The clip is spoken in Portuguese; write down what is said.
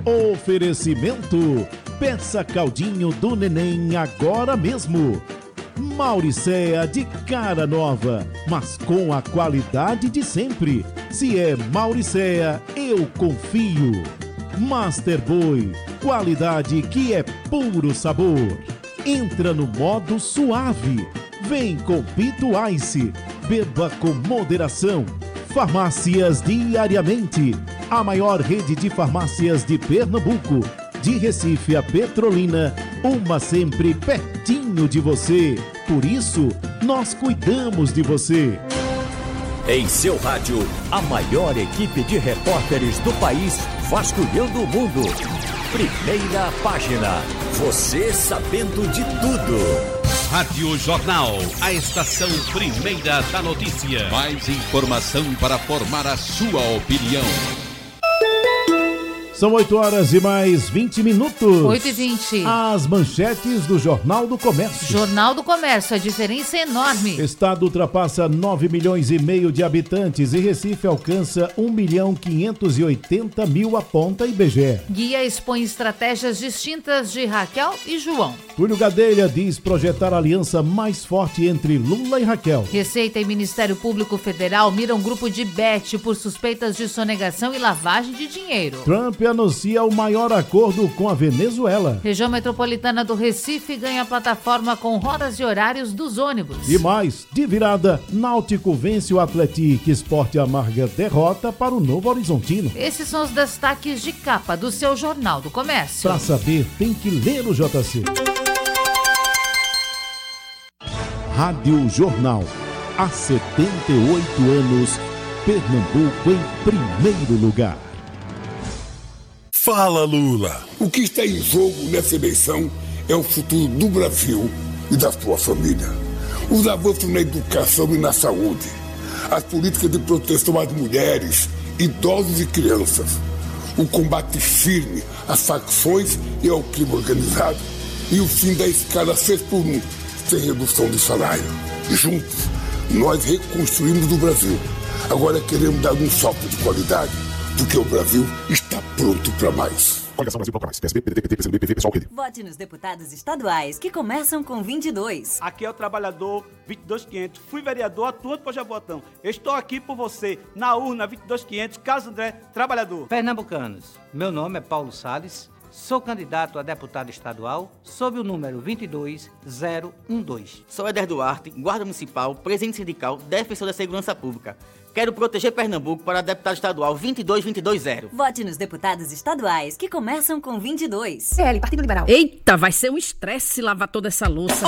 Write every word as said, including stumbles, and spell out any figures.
Oferecimento: peça caldinho do neném agora mesmo. Mauricéa de cara nova, mas com a qualidade de sempre. Se é Mauricéa, eu confio. Master Boy, qualidade que é puro sabor. Entra no modo suave. Vem com Pito Ice. Beba com moderação. Farmácias Diariamente, a maior rede de farmácias de Pernambuco. De Recife a Petrolina, uma sempre pertinho de você. Por isso, nós cuidamos de você. Em seu rádio, a maior equipe de repórteres do país vasculhando o mundo. Primeira página, você sabendo de tudo. Rádio Jornal, a estação primeira da notícia. Mais informação para formar a sua opinião. São oito horas e mais vinte minutos. oito e vinte. As manchetes do Jornal do Comércio. Jornal do Comércio, a diferença é enorme. Estado ultrapassa nove milhões e meio de habitantes e Recife alcança um milhão quinhentos e oitenta mil, aponta I B G E. Guia expõe estratégias distintas de Raquel e João. Túlio Gadelha diz projetar aliança mais forte entre Lula e Raquel. Receita e Ministério Público Federal miram grupo de Bet por suspeitas de sonegação e lavagem de dinheiro. Trump anuncia o maior acordo com a Venezuela. Região Metropolitana do Recife ganha plataforma com rodas e horários dos ônibus. E mais, de virada, Náutico vence o Atlético. Esporte amarga derrota para o Novo Horizontino. Esses são os destaques de capa do seu Jornal do Comércio. Para saber, tem que ler o J C. Rádio Jornal. Há setenta e oito anos, Pernambuco em primeiro lugar. Fala, Lula! O que está em jogo nessa eleição é o futuro do Brasil e da sua família. Os avanços na educação e na saúde, as políticas de proteção às mulheres, idosos e crianças, o combate firme às facções e ao crime organizado e o fim da escala seis por um, sem redução de salário. Juntos, nós reconstruímos o Brasil. Agora queremos dar um salto de qualidade, porque o Brasil está pronto para mais. Coligação Brasil Procura Mais. P S B, P D T, P T, P C B, P V, Pessoal, Rede. Vote nos deputados estaduais que começam com vinte e dois. Aqui é o trabalhador vinte e dois mil e quinhentos. Fui vereador atuante por Jaboatão. Estou aqui por você, na urna vinte e dois mil e quinhentos, Carlos André, trabalhador. Pernambucanos, meu nome é Paulo Salles. Sou candidato a deputado estadual sob o número vinte e dois mil doze. Sou Éder Duarte, guarda municipal, presidente sindical, defensor da segurança pública. Quero proteger Pernambuco para deputado estadual vinte e dois mil duzentos e vinte. Vote nos deputados estaduais que começam com vinte e dois. P L, Partido Liberal. Eita, vai ser um estresse lavar toda essa louça.